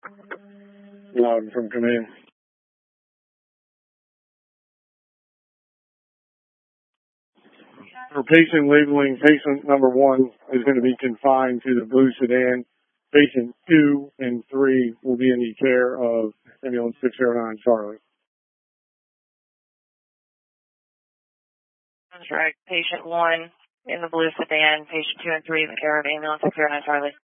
Log from command. For patient labeling, patient number 1 is going to be confined to the blue sedan. Patient 2 and 3 will be in the care of ambulance 609 Charlie. That's right. Patient 1 in the blue sedan, patient 2 and 3 in the care of ambulance 609 Charlie.